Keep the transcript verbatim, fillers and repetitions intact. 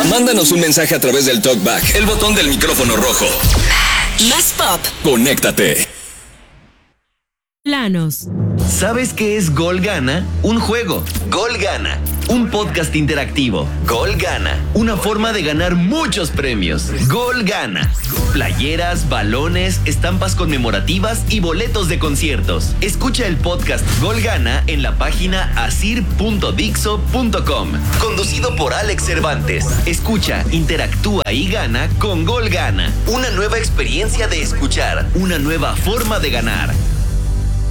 Mándanos un mensaje a través del TalkBack, el botón del micrófono rojo. Más pop. Conéctate. Planos. ¿Sabes qué es Gol Gana? Un juego. Gol Gana. Un podcast interactivo. Gol Gana. Una forma de ganar muchos premios. Gol Gana. Playeras, balones, estampas conmemorativas y boletos de conciertos. Escucha el podcast Gol Gana en la página asir punto dixo punto com. Conducido por Alex Cervantes. Escucha, interactúa y gana con Gol Gana. Una nueva experiencia de escuchar. Una nueva forma de ganar.